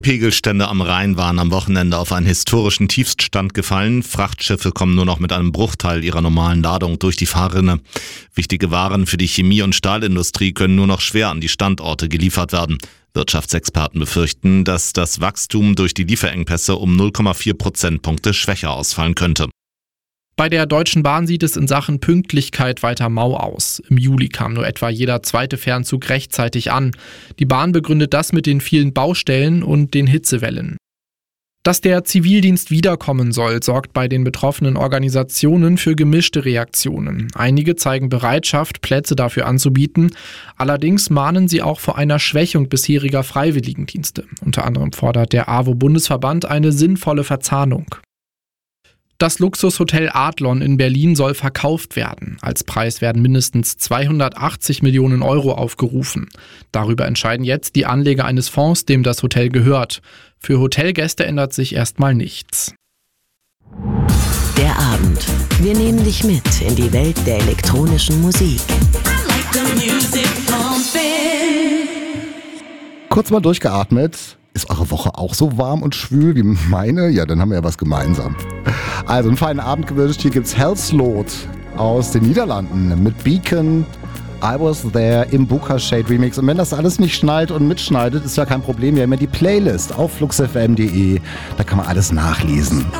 Pegelstände am Rhein waren am Wochenende auf einen historischen Tiefststand gefallen. Frachtschiffe kommen nur noch mit einem Bruchteil ihrer normalen Ladung durch die Fahrrinne. Wichtige Waren für die Chemie- und Stahlindustrie können nur noch schwer an die Standorte geliefert werden. Wirtschaftsexperten befürchten, dass das Wachstum durch die Lieferengpässe um 0,4 Prozentpunkte schwächer ausfallen könnte. Bei der Deutschen Bahn sieht es in Sachen Pünktlichkeit weiter mau aus. Im Juli kam nur etwa jeder zweite Fernzug rechtzeitig an. Die Bahn begründet das mit den vielen Baustellen und den Hitzewellen. Dass der Zivildienst wiederkommen soll, sorgt bei den betroffenen Organisationen für gemischte Reaktionen. Einige zeigen Bereitschaft, Plätze dafür anzubieten. Allerdings mahnen sie auch vor einer Schwächung bisheriger Freiwilligendienste. Unter anderem fordert der AWO-Bundesverband eine sinnvolle Verzahnung. Das Luxushotel Adlon in Berlin soll verkauft werden. Als Preis werden mindestens 280 Millionen Euro aufgerufen. Darüber entscheiden jetzt die Anleger eines Fonds, dem das Hotel gehört. Für Hotelgäste ändert sich erstmal nichts. Der Abend. Wir nehmen dich mit in die Welt der elektronischen Musik. Kurz mal durchgeatmet. Ist eure Woche auch so warm und schwül wie meine? Ja, dann haben wir ja was gemeinsam. Also einen feinen Abend gewünscht. Hier gibt's Hellslot aus den Niederlanden mit Beacon, I Was There im Buka Shade Remix. Und wenn das alles nicht schnallt und mitschneidet, ist ja kein Problem. Wir haben ja die Playlist auf fluxfm.de. Da kann man alles nachlesen.